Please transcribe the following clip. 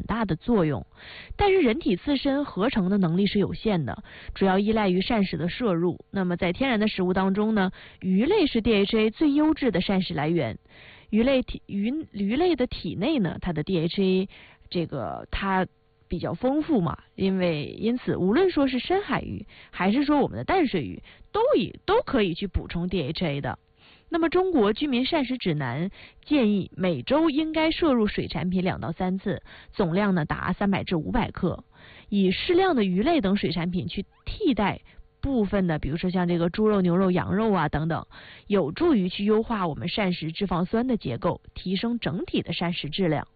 大的作用。但是人体自身合成的能力是有限的，主要依赖于膳食的摄入。那么在天然的食物当中呢，鱼类是 DHA 最优质的膳食来源。鱼类的体内呢，它的 DHA 它比较丰富嘛，因此无论说是深海鱼还是说我们的淡水鱼，都可以去补充 DHA 的。那么中国居民膳食指南建议每周应该摄入水产品2到3次，总量呢达300至500克，以适量的鱼类等水产品去替代部分的，比如说像这个猪肉、牛肉、羊肉啊等等，有助于去优化我们膳食脂肪酸的结构，提升整体的膳食质量。